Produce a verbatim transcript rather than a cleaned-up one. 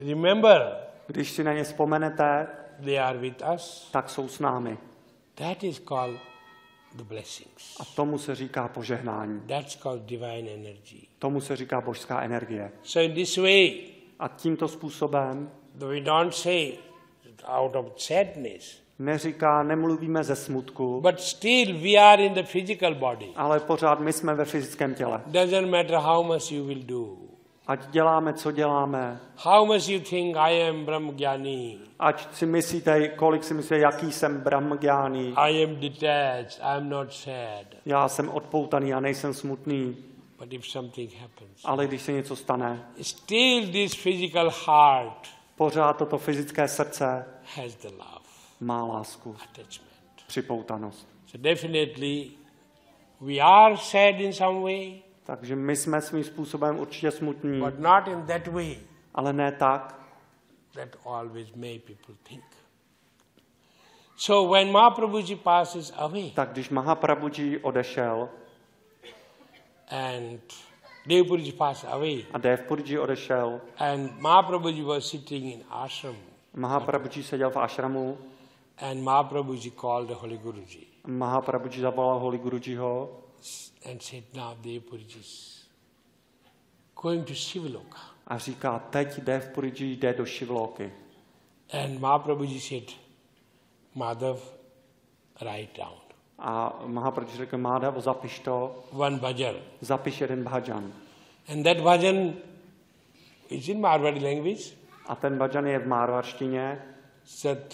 Remember, když si na ně vzpomenete, they are with us. tak jsou s námi. That is called the blessings. A tomu se říká požehnání. That's called divine energy. Tomu se říká božská energie. So in this way, A tímto způsobem we don't say out of sadness, neříká, nemluvíme ze smutku, but still we are in the physical body. ale pořád my jsme ve fyzickém těle. Doesn't matter how much you will do. Ať děláme, co děláme, How much you think I am Brahmajnani. ať si myslíte, kolik si myslíte, jaký jsem brahmagjáni, I am detached. I am not sad. já jsem odpoutaný a nejsem smutný, But if something happens, ale když se něco stane, still this physical heart pořád toto fyzické srdce has the love, má lásku, attachment. připoutanost. So definitely we are sad in some way, Takže my jsme svým způsobem určitě smutní, but not in that way ale ne tak, that always made people think. So when Mahaprabhuji passes away tak když Mahaprabhuji odešel and Devpuriji passed away a Devpuriji odešel, and Mahaprabhuji was sitting in ashram Mahaprabhuji seděl v ashramu, and Mahaprabhuji called the Holy Guruji Mahaprabhuji zavolal Holy Gurujiho and said, now Devpuriji is going to Shivaloka. a říká, teď Devpuriji jde do Šivlóky. And Mahaprabhuji said, Madhav, write down. A Mahaprabhuji řekl, Madhav, zapiš to, One bhajan. zapiš jeden bhajan. And that bhajan is in Marwari language. A ten bhajan je v márvarštině, Sat